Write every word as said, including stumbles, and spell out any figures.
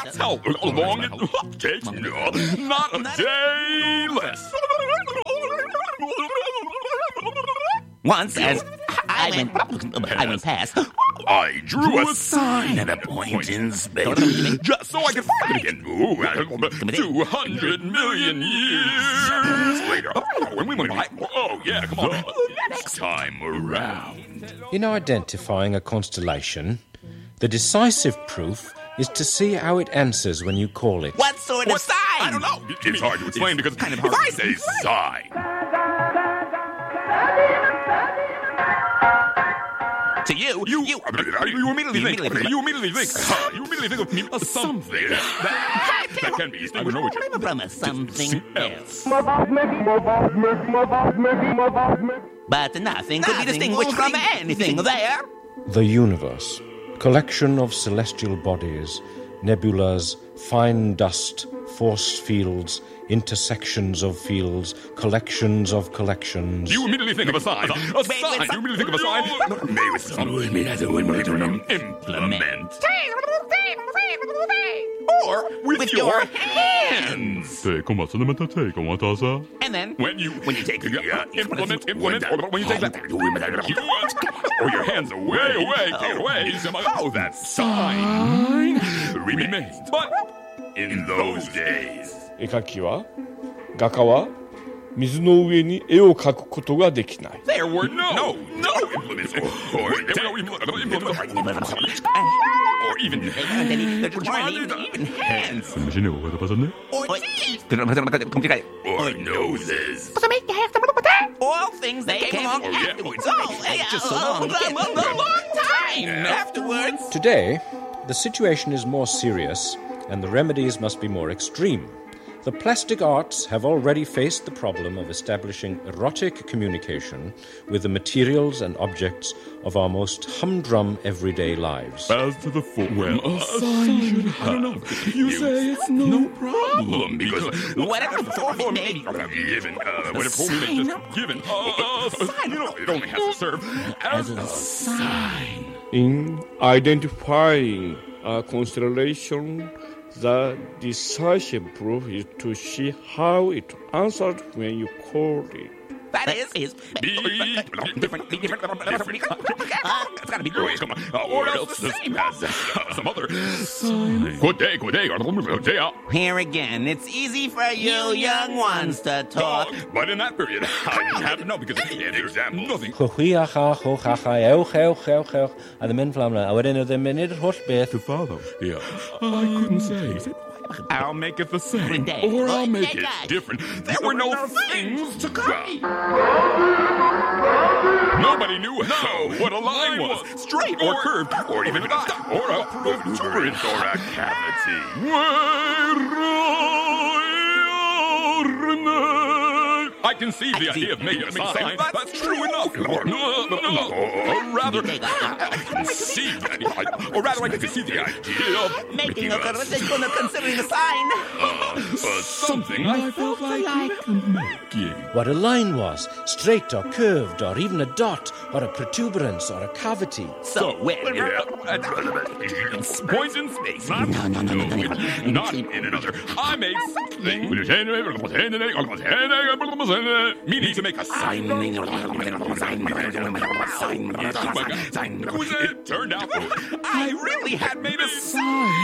That's how long it takes. Not a day less. Once, as I went, I went past, I drew a sign at a point in space, just so I could find it again. Ooh, Two hundred million years later. When we went by, oh yeah, come on. Next time around. In identifying a constellation, the decisive proof is to see how it answers when you call it. What sort of sign? I don't know. It's hard to explain because kind of hard if I say sign. To you, You, you, you, immediately you think, immediately you immediately think, uh, you immediately think of something that, that can be distinguished from a something else. But nothing could be distinguished from anything there. The universe, collection of celestial bodies, nebulas, fine dust, force fields, intersections of fields, collections of collections. You immediately think of a sign. A Wait, sign. wait, You immediately think of a sign. Maybe something to implement. Or with, With your, your hands. And then, When you when you take the uh, implement, implement, or when you take that, you, or your hands away, away, take it away. How that sign remains. But in those days. 絵描きは画家は水の上に絵を描くことができない。 There were no, no, no implements, or there were no implements, or even and then he, there weren't even, even hands. Or teeth. or noses. All things that came along Oh, yeah. afterwards. Oh, yeah, Just so a long. long, long, long, long time afterwards. Today, the situation is more serious and the remedies must be more extreme. The plastic arts have already faced the problem of establishing erotic communication with the materials and objects of our most humdrum everyday lives. As to the form, well, a sign should have. I don't know. You say it's no problem because Whatever form it may be. given, uh, whatever form it may just given, uh, a sign. You know, it only has to serve as a sign. In identifying a constellation, the decisive proof is to see how it answered when you called it. That is, is different, different, different. Uh, it's gotta be Wait, come on. Uh, or else the same as uh, some other sign. Good day, good day. Good day. Here again, it's easy for you young ones to talk. But in that period, I didn't have to know because there's nothing. And the men flamla, I would end the minute horse beth. To follow. Yeah. I couldn't say. I'll make it the same, or I'll make it different. There were no things to copy. Nobody knew how, what a line was, straight or curved, or even a dot, or a protuberance, or a cavity. I conceive the idea of making a sign. That's true enough. Or, no, no, no, or rather, I conceive, or rather, I conceive the idea of Making a conversation of considering a sign. uh, uh, something I felt like making. What a line was, straight or curved, or even a dot, or a protuberance, or a cavity. So, where? Yeah, points in space. Not, no, no, no, no, no, not in another. I made something. Meaning to make a sign. It turned out I really had made a sign.